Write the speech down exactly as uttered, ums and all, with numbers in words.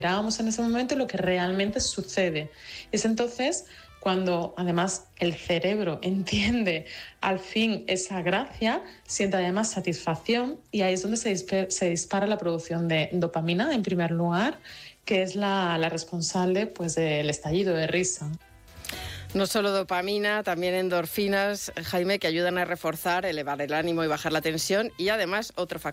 esperábamos en ese momento y lo que realmente sucede. Es entonces cuando además el cerebro entiende al fin esa gracia, siente además satisfacción y ahí es donde se, disp- se dispara la producción de dopamina en primer lugar, que es la, la responsable pues, del estallido de risa. No solo dopamina, también endorfinas, Jaime, que ayudan a reforzar, elevar el ánimo y bajar la tensión. Y además, otro factor